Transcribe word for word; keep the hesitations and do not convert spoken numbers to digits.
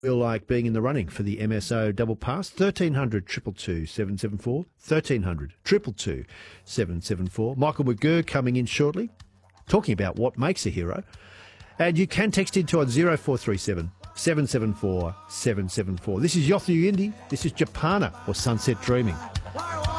feel like being in the running for the M S O double pass, thirteen hundred, two two two, seven seven four, thirteen hundred, two two two, seven seven four. Michael McGurk coming in shortly, talking about what makes a hero. And you can text into on zero four three seven, seven seven four, seven seven four. This is Yothu Yindi. This is Japana or Sunset Dreaming.